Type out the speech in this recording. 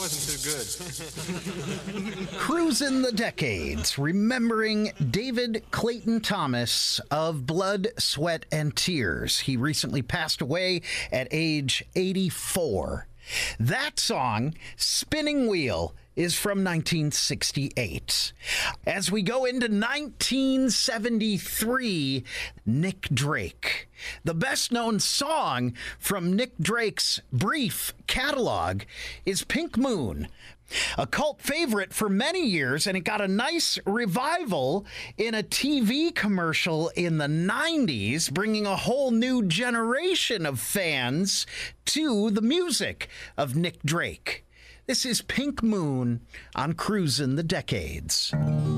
wasn't too good. Cruising the Decades, remembering David Clayton Thomas of Blood, Sweat, and Tears. He recently passed away at age 84. That song, Spinning Wheel, is from 1968. As we go into 1973, Nick Drake. The best-known song from Nick Drake's brief catalog is Pink Moon, a cult favorite for many years, and it got a nice revival in a TV commercial in the 90s, bringing a whole new generation of fans to the music of Nick Drake. This is Pink Moon on Cruisin' the Decades.